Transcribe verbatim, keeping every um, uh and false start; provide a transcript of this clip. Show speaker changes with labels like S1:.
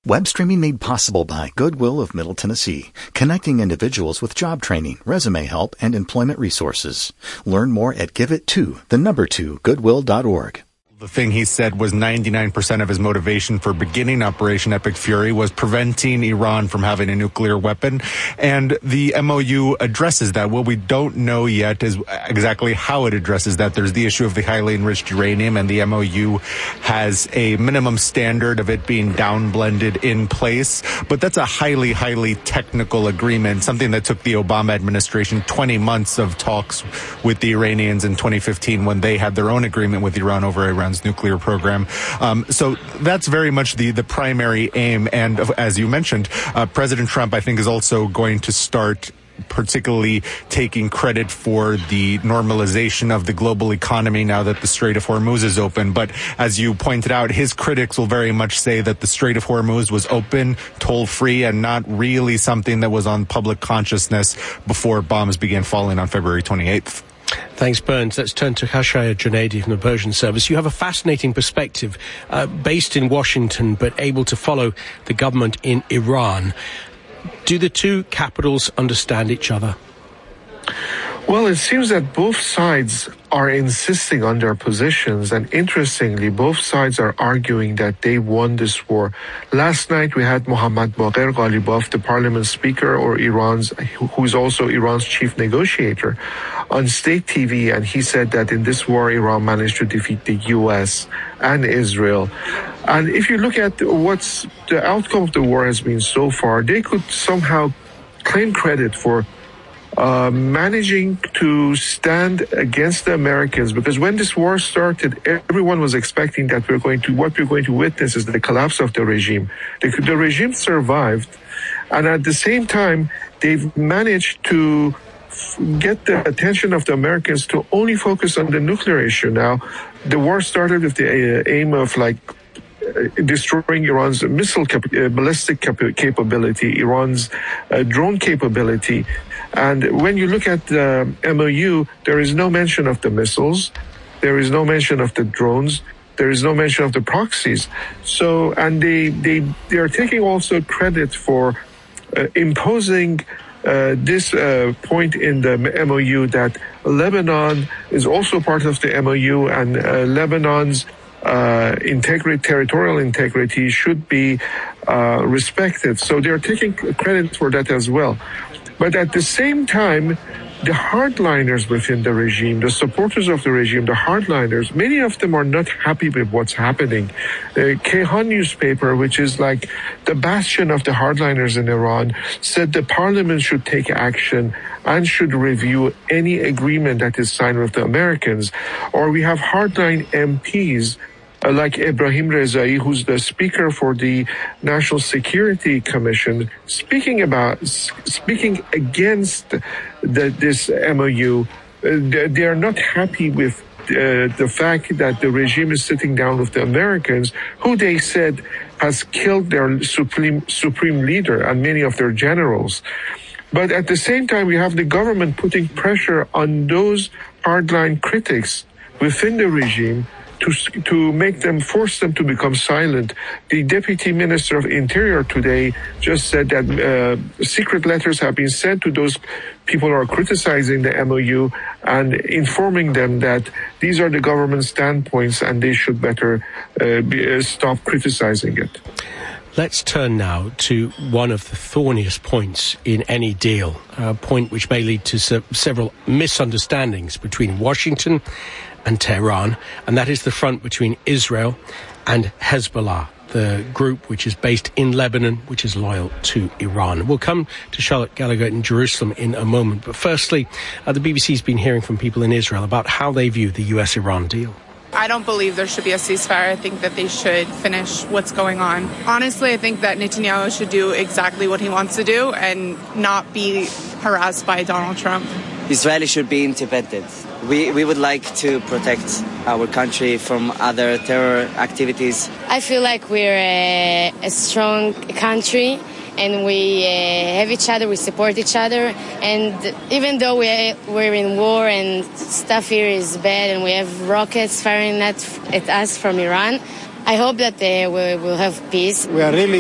S1: Web streaming made possible by Goodwill of Middle Tennessee, connecting individuals with job training, resume help, and employment resources. Learn more at give it to the number two goodwill dot org.
S2: The thing he said was ninety-nine percent of his motivation for beginning Operation Epic Fury was preventing Iran from having a nuclear weapon. And the M O U addresses that. What we don't know yet is exactly how it addresses that. There's the issue of the highly enriched uranium, and the M O U has a minimum standard of it being downblended in place. But that's a highly, highly technical agreement, something that took the Obama administration twenty months of talks with the Iranians in twenty fifteen when they had their own agreement with Iran over Iran's nuclear program. Um, so that's very much the, the primary aim. And as you mentioned, uh, President Trump, I think, is also going to start particularly taking credit for the normalization of the global economy now that the Strait of Hormuz is open. But as you pointed out, his critics will very much say that the Strait of Hormuz was open, toll-free, and not really something that was on public consciousness before bombs began falling on February twenty-eighth.
S3: Thanks, Burns. Let's turn to Khashaya Junaidi from the Persian Service. You have a fascinating perspective, uh, based in Washington, but able to follow the government in Iran. Do the two capitals understand each other?
S4: Well, it seems that both sides are insisting on their positions, and interestingly, both sides are arguing that they won this war. Last night, we had Mohammad Baqir Ghalibaf, the parliament speaker, or Iran's, who is also Iran's chief negotiator, on state T V, and he said that in this war, Iran managed to defeat the U S and Israel. And if you look at what's the outcome of the war has been so far, they could somehow claim credit for Uh, managing to stand against the Americans, because when this war started, everyone was expecting that we're going to, what we're going to witness is the collapse of the regime. The, the regime survived, and at the same time, they've managed to f- get the attention of the Americans to only focus on the nuclear issue. Now, the war started with the uh, aim of like destroying Iran's missile cap- uh, ballistic cap- capability, Iran's uh, drone capability. And when you look at the M O U, there is no mention of the missiles. There is no mention of the drones. There is no mention of the proxies. So, and they, they, they are taking also credit for uh, imposing uh, this uh, point in the M O U that Lebanon is also part of the M O U, and uh, Lebanon's uh, integrity, territorial integrity should be uh, respected. So they are taking credit for that as well. But at the same time, the hardliners within the regime, the supporters of the regime, the hardliners, many of them are not happy with what's happening. The Kayhan newspaper, which is like the bastion of the hardliners in Iran, said the parliament should take action and should review any agreement that is signed with the Americans. Or we have hardline M Ps like Ebrahim Rezai, who's the speaker for the National Security Commission, speaking about, speaking against the, this M O U. Uh, they are not happy with uh, the fact that the regime is sitting down with the Americans, who they said has killed their supreme, supreme leader and many of their generals. But at the same time, we have the government putting pressure on those hardline critics within the regime to to make them, force them to become silent. The Deputy Minister of Interior today just said that uh, secret letters have been sent to those people who are criticizing the M O U and informing them that these are the government standpoints and they should better uh, be, uh, stop criticizing it.
S3: Let's turn now to one of the thorniest points in any deal, a point which may lead to se- several misunderstandings between Washington and Tehran, and that is the front between Israel and Hezbollah, the group which is based in Lebanon, which is loyal to Iran. We'll come to Charlotte Gallagher in Jerusalem in a moment, but firstly, uh, the B B C's been hearing from people in Israel about how they view the U S Iran deal.
S5: I don't believe there should be a ceasefire. I think that they should finish what's going on. Honestly, I think that Netanyahu should do exactly what he wants to do and not be harassed by Donald Trump.
S6: Israeli should be independent. We we would like to protect our country from other terror activities.
S7: I feel like we're a, a strong country, and we uh, have each other, we support each other, and even though we, we're in war and stuff here is bad and we have rockets firing at, at us from Iran, I hope that uh, we will have peace.
S8: We are really